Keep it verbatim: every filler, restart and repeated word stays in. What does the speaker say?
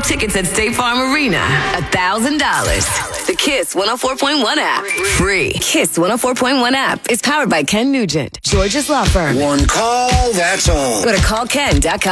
tickets at State Farm Arena, one thousand dollars. The Kiss one oh four point one app, free. Kiss one oh four point one app is powered by Ken Nugent, George's Law Firm. One call, that's all. Go to call ken dot com.